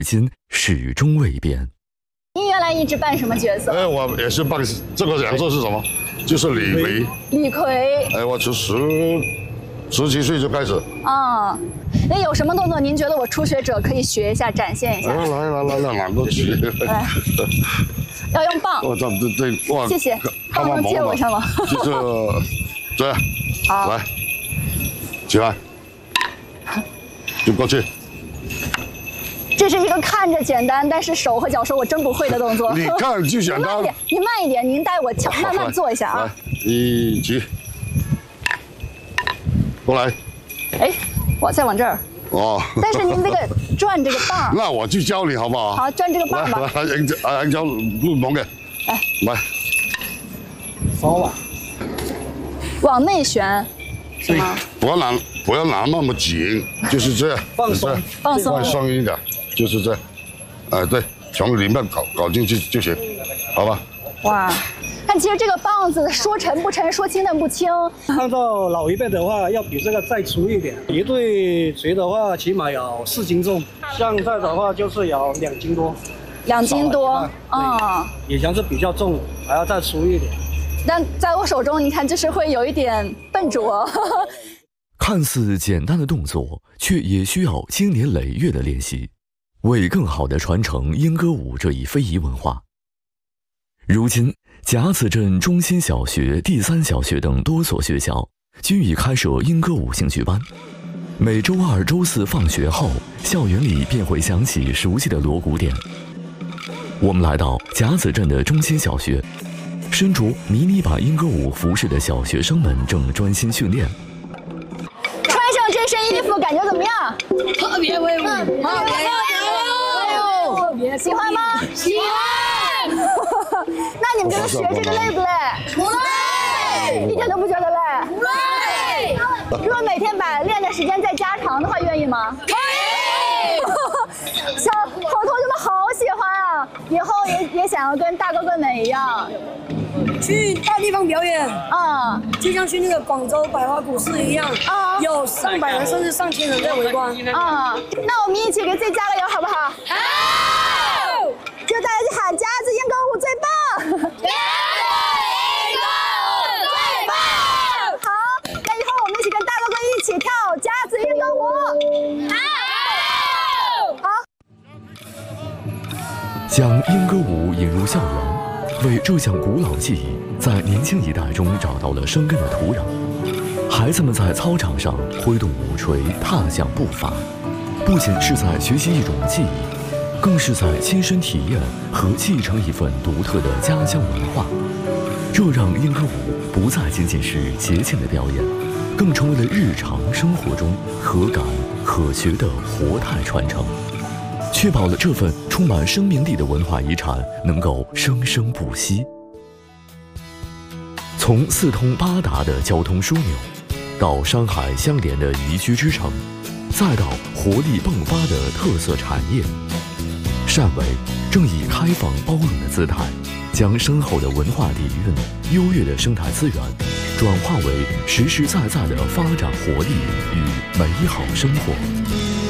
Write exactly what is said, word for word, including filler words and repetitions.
今始终未变。 您原来一直扮什么角色？ 哎，我也是扮这个角色是什么？就是李逵。 李逵。 哎，我从十十七岁就开始。 啊、嗯，那有什么动作您觉得我初学者可以学一下，展现一下？ 来来来来来，哪个学？ 来，要用棒。 我这对对，哇！ 谢谢。棒能接我上吗？ 就是这样。 好。 来，起来，就过去。 这是一个看着简单，但是手和脚说我真不会的动作。 你看就简单。 您慢一点，您慢一点，您带我慢慢慢做一下啊。 来，一起，过来。 哎，我再往这儿。 哦。 但是您这个转这个棒。 那我就教你好不好？ 好，转这个棒吧。 来来，杨啊杨教入门嘅。 来。 来。 稍晚。 往内旋。是吗？ 不要拿不要拿那么紧，就是这样。 放松， 放松， 放松一点。就是这样，哎，对，从里面搞搞进去就行，好吧？ 哇，但其实这个棒子说沉不沉，说轻淡不轻。 按照老一辈的话，要比这个再粗一点，一对锤的话起码有四斤重，现在的话就是有两斤多。 两斤多，嗯。 以前是比较重，还要再粗一点。 但在我手中，你看就是会有一点笨拙。 看似简单的动作，却也需要经年累月的练习。为更好地传承莺歌舞这一非遗文化，如今甲子镇中心小学、第三小学等多所学校均已开设莺歌舞兴趣班。每周二、周四放学后，校园里便会响起熟悉的锣鼓点。我们来到甲子镇的中心小学，身着迷你版莺歌舞服饰的小学生们正专心训练。 穿上这身衣服，感觉怎么样？ 特别威武，特别威武。 喜欢吗？ 喜欢。 那你们觉得学这个累不累？ 不累， 一点都不觉得累。 不累。 如果每天把练的时间再加长的话，愿意吗？ 可以。 小好同学们好喜欢啊！以后也也想要跟大哥哥们一样， 去大地方表演啊、嗯， 就像去那个广州百花股市一样啊、嗯，有上百人甚至上千人在围观啊、嗯。那我们一起给自己加个油，好不好？ 好。 就大家去喊甲子莺歌舞最棒！ 甲子莺歌舞最棒！ 好，那以后我们一起跟大哥哥一起跳甲子莺歌舞。好。好。 将莺歌舞引入校园，为这项古老技艺在年轻一代中找到了生根的土壤。孩子们在操场上挥动舞锤，踏响步伐，不仅是在学习一种技艺，更是在亲身体验和继承一份独特的家乡文化。这让莺歌舞不再仅仅是节庆的表演，更成为了日常生活中可感可学的活态传承，确保了这份充满生命力的文化遗产能够生生不息。从四通八达的交通枢纽，到山海相连的宜居之城，再到活力迸发的特色产业，汕尾正以开放包容的姿态，将深厚的文化底蕴、优越的生态资源，转化为实实在在的发展活力与美好生活。